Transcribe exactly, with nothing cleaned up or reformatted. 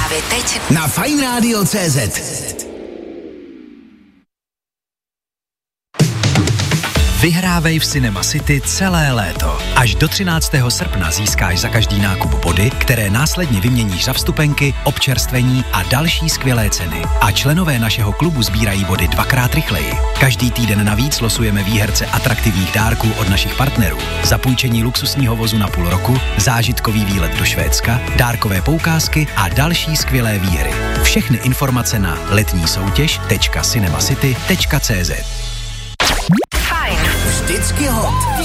právě teď na Fajn Radio tečka cé zet. Vyhrávej v Cinema City celé léto. Až do třináctého srpna získáš za každý nákup body, které následně vyměníš za vstupenky, občerstvení a další skvělé ceny. A členové našeho klubu sbírají body dvakrát rychleji. Každý týden navíc losujeme výherce atraktivních dárků od našich partnerů. Zapůjčení luxusního vozu na půl roku, zážitkový výlet do Švédska, dárkové poukázky a další skvělé výhry. Všechny informace na letní soutěž tečka cinemacity tečka cé zet. Vždycky hot.